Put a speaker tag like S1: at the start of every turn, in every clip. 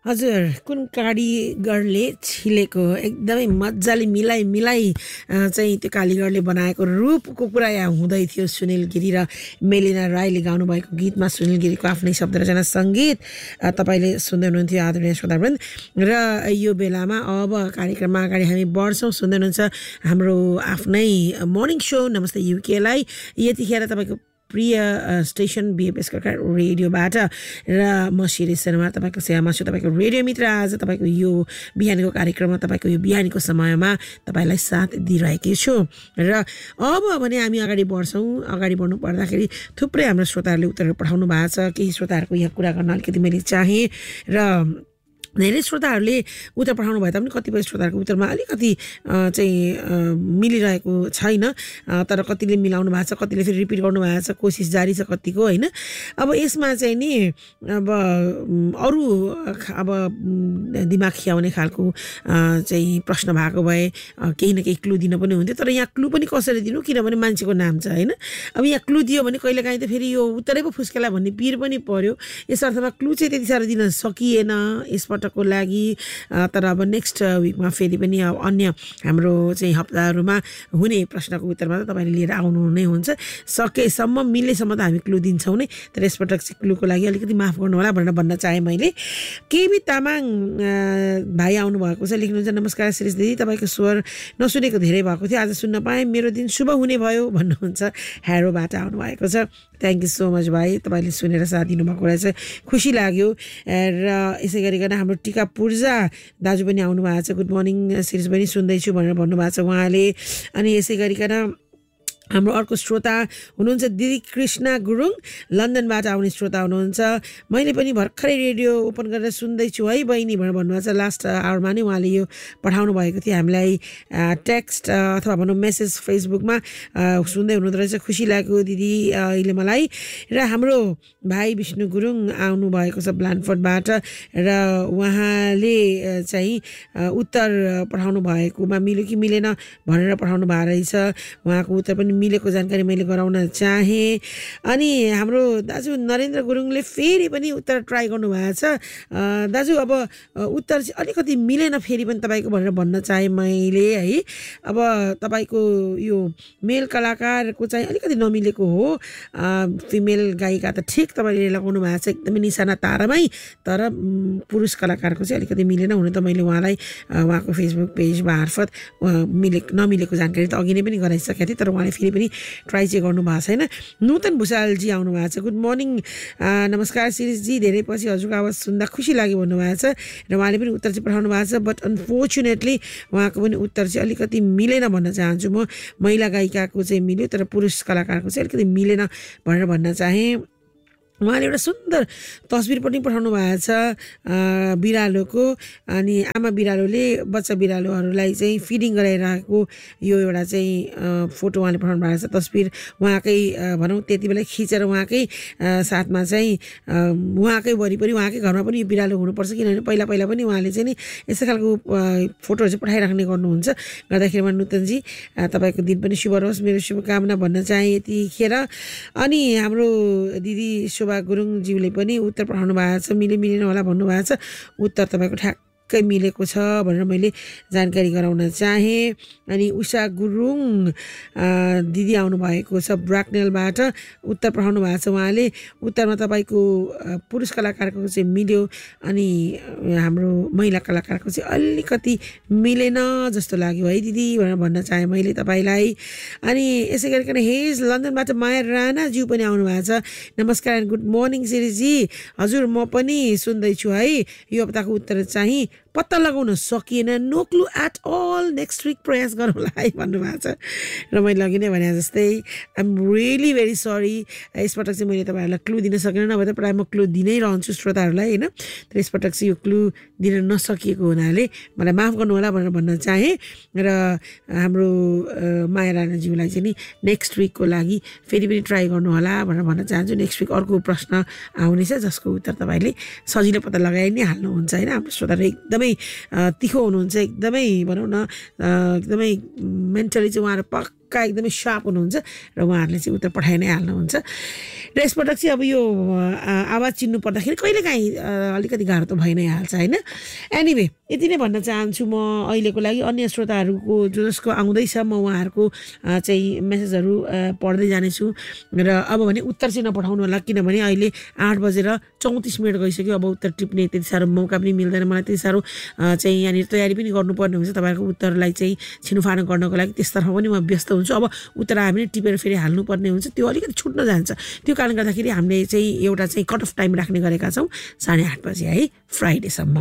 S1: हजुर, कुन कारिगरले छिलेको एकदमै मजाले मिलाई चाहिँ त्यो कारिगरले बनाएको रूपको कुरा यहाँ हुँदै थियो। सुनिल गिरी र मेलिना राईले गाउनुभएको गीतमा सुनिल गिरीको आफ्नै शब्द रचना सङ्गीत तपाईँले सुन्दै हुनुहुन्थ्यो आदरणीय श्रोतावृन्द। र यो बेलामा अब कार्यक्रममा अगाडि हामी बढ्छौँ। सुन्दै हुनुहुन्छ हाम्रो आफ्नै मर्निङ सो नमस्ते युकेलाई। यतिखेर तपाईँको प्रिय स्टेसन बिएफएस कर्कट रेडियोबाट र म शिरी शर्मा तपाईँको सेवामा छु। तपाईँको रेडियो मित्र आज तपाईँको यो बिहानीको कार्यक्रममा तपाईँको यो बिहानीको समयमा तपाईँलाई साथ दिइरहेकी छु। र अब भने हामी अगाडि बढ्छौँ। अगाडि बढ्नु पर्दाखेरि थुप्रै हाम्रो श्रोताहरूले उत्तरहरू पठाउनु भएको छ। केही श्रोताहरूको यहाँ कुरा गर्न अलिकति मैले चाहेँ र धेरै श्रोताहरूले उत्तर पठाउनु भए तापनि कतिपय श्रोताहरूको उत्तरमा अलिकति चाहिँ मिलिरहेको छैन। तर कतिले मिलाउनु भएको छ, कतिले फेरि रिपिट गर्नुभएको छ, कोसिस जारी छ कतिको होइन। अब यसमा चाहिँ नि अब अरू अब दिमाग खियाउने खालको चाहिँ प्रश्न भएको भए केही न केही क्लु दिन पनि हुन्थ्यो। तर यहाँ क्लु पनि कसरी दिनु, किनभने मान्छेको नाम छ होइन। अब यहाँ क्लु दियो भने कहिलेकाहीँ त फेरि यो उत्तरै पो फुस्केला भन्ने पिर पनि पर्यो। यस अर्थमा क्लु चाहिँ त्यति साह्रो दिन सकिएन यसपटकको लागि। तर अब नेक्स्ट विकमा फेरि पनि अब अन्य हाम्रो चाहिँ हप्ताहरूमा हुने प्रश्नको उत्तरमा त तपाईँले लिएर आउनु नै हुन्छ। सकेसम्म मिलेसम्म त हामी क्लु दिन्छौँ नै। तर यसपटक चाहिँ क्लुको लागि अलिकति माफ गर्नु होला भनेर भन्न चाहेँ मैले। केबी तामाङ भाइ आउनुभएको छ, लेख्नुहुन्छ नमस्कार शिरीष दिदी, तपाईँको स्वर नसुनेको धेरै भएको थियो, आज सुन्न पाएँ, मेरो दिन शुभ हुने भयो भन्नुहुन्छ। ह्यारोबाट आउनुभएको छ। थ्याङ्क यू सो मच भाइ, तपाईँले सुनेर साथ दिनुभएको रहेछ, खुसी लाग्यो। र यसै गरिकन हाम्रो टिका पूर्जा दाजु पनि आउनुभएको छ। गुड मर्निङ शिरीष बहिनी, सुन्दैछु भनेर भन्नुभएको छ उहाँले। अनि यसै गरिकन हाम्रो अर्को श्रोता हुनुहुन्छ दिदी कृष्णा गुरुङ, लन्डनबाट आउने श्रोता हुनुहुन्छ। मैले पनि भर्खरै रेडियो ओपन गरेर सुन्दैछु है बहिनी भनेर भन्नुभएको छ। लास्ट आवरमा नै उहाँले यो पठाउनु भएको थियो हामीलाई टेक्स्ट अथवा भनौँ मेसेज फेसबुकमा। सुन्दै हुनुहुँदो रहेछ, खुसी लाग्यो दिदी अहिले मलाई। र हाम्रो भाइ विष्णु गुरुङ आउनुभएको छ ब्लान्डफोर्डबाट र उहाँले चाहिँ उत्तर पठाउनु भएकोमा मिल्यो कि मिलेन भनेर पठाउनु भएको रहेछ। उहाँको उत्तर पनि मिलेको जानकारी मैले गराउन चाहेँ। अनि हाम्रो दाजु नरेन्द्र गुरुङले फेरि पनि उत्तर ट्राई गर्नुभएको छ। दाजु अब उत्तर चाहिँ अलिकति मिलेन फेरि पनि तपाईँको भनेर भन्न चाहेँ मैले है। अब तपाईँको यो मेल कलाकारको चाहिँ अलिकति नमिलेको हो, फिमेल गायिका त ठिक तपाईँले लगाउनु भएको छ एकदमै निशाना तारामै, तर पुरुष कलाकारको चाहिँ अलिकति मिलेन। हुन त मैले उहाँलाई उहाँको फेसबुक पेज मार्फत नमिलेको जानकारी त अघि नै पनि गराइसकेको थिएँ, तर उहाँले फेरि पनि ट्राई चाहिँ गर्नुभएको छैन। नूतन भुषालजी आउनुभएको छ, गुड मर्निङ नमस्कार शिरीषजी, धेरै पछि हजुरको आवाज सुन्दा खुसी लाग्यो भन्नुभएको छ। र उहाँले पनि उत्तर चाहिँ पठाउनु भएको छ। बट अनफोर्चुनेटली उहाँको पनि उत्तर चाहिँ अलिकति मिलेन भन्न चाहन्छु म। महिला गायिकाको चाहिँ मिल्यो तर पुरुष कलाकारको चाहिँ अलिकति मिलेन भनेर भन्न चाहेँ। उहाँले एउटा सुन्दर तस्बिर पनि पठाउनु भएको छ बिरालोको। अनि आमा बिरालोले बच्चा बिरालोहरूलाई चाहिँ फिडिङ गराइरहेको यो एउटा चाहिँ फोटो उहाँले पठाउनु भएको छ। तस्बिर उहाँकै भनौँ त्यति बेला खिचेर उहाँकै साथमा चाहिँ उहाँकै वरिपरि उहाँकै घरमा पनि यो बिरालो हुनुपर्छ, किनभने पहिला पनि उहाँले चाहिँ नि यस्तो खालको फोटोहरू चाहिँ पठाइराख्ने गर्नुहुन्छ। गर्दाखेरिमा नूतनजी तपाईँको दिन पनि शुभ रहोस्, मेरो शुभकामना भन्न चाहेँ यतिखेर। अनि हाम्रो दिदी शोभा गुरुङज्यूले पनि उत्तर पठाउनु भएको छ, मिलेन होला भन्नुभएको छ। उत्तर तपाईँको ठ्याक्कै मिलेको छ भनेर मैले जानकारी गराउन चाहेँ। अनि उषा गुरुङ दिदी आउनुभएको छ ब्राकनेलबाट, उत्तर पठाउनु भएको छ। उहाँले उत्तरमा तपाईँको पुरुष कलाकारको चाहिँ मिल्यो अनि हाम्रो महिला कलाकारको चाहिँ अलिकति मिलेन जस्तो लाग्यो है दिदी भनेर भन्न चाहेँ मैले तपाईँलाई। अनि यसै गरिकन हेज लन्डनबाट माया राणाज्यू पनि आउनुभएको छ। नमस्कार एन्ड गुड मर्निङ शिरीषजी, हजुर म पनि सुन्दैछु है। यो हप्ताको उत्तर चाहिँ पत्ता लगाउन सकिएन, no clue at all, next week प्रयास गरौँला है भन्नुभएको छ। र मैले अघि नै भने जस्तै आइएम रियली भेरी सरी, यसपटक चाहिँ मैले तपाईँहरूलाई क्लु दिन सकिनँ। नभए त प्रायः म क्लु दिनै रहन्छु श्रोताहरूलाई होइन। तर यसपटक चाहिँ यो क्लु दिन नसकिएको हुनाले मलाई माफ गर्नु होला भनेर भन्न चाहेँ। र हाम्रो माया राणाज्यूलाई चाहिँ नि नेक्स्ट विकको लागि फेरि पनि ट्राई गर्नु होला भनेर भन्न चाहन्छु। नेक्स्ट विक अर्को प्रश्न आउनेछ जसको उत्तर तपाईँले सजिलो पत्ता लगाइ नै हाल्नुहुन्छ होइन। हाम्रो श्रोताहरू एकदमै तिखो हुनुहुन्छ, एकदमै भनौँ न एकदमै मेन्टली चाहिँ उहाँहरू तुक्का एकदमै सार्प हुनुहुन्छ र उहाँहरूले चाहिँ उत्तर पठाइ नै हाल्नुहुन्छ र यसपटक चाहिँ अब यो आवाज चिन्नु पर्दाखेरि कहिलेकाहीँ अलिकति गाह्रो त भइ नै हाल्छ होइन एनिवे यति नै भन्न चाहन्छु म अहिलेको लागि अन्य श्रोताहरूको जसको आउँदैछ म उहाँहरूको चाहिँ मेसेजहरू पढ्दै जानेछु र अब भने उत्तर चाहिँ नपठाउनु होला किनभने अहिले 8:34 गइसक्यो अब उत्तर टिप्ने त्यति साह्रो मौका पनि मिल्दैन मलाई त्यति साह्रो चाहिँ यहाँनिर तयारी पनि गर्नुपर्ने हुन्छ तपाईँहरूको उत्तरलाई चाहिँ छिनोफानो गर्नको लागि त्यसतर्फ पनि म व्यस्त हुन्छु अब उत्तर आयो भने टिपेर फेरि हाल्नुपर्ने हुन्छ त्यो अलिकति छुट्न जान्छ त्यो कारणले गर्दाखेरि हामीले चाहिँ एउटा चाहिँ कट अफ टाइम राख्ने गरेका छौँ 8:30 बजे है फ्राइडेसम्म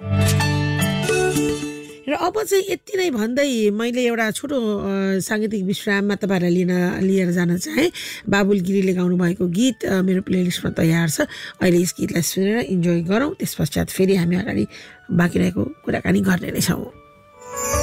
S1: र अब चाहिँ यति नै भन्दै मैले एउटा छोटो साङ्गीतिक विश्राममा तपाईँहरूलाई लिएर जान चाहेँ बाबुल गिरीले गाउनुभएको गीत मेरो प्लेलिस्टमा तयार छ अहिले यस गीतलाई सुनेर इन्जोय गरौँ त्यस पश्चात फेरि हामी अगाडि बाँकी रहेको कुराकानी गर्ने नै छौँ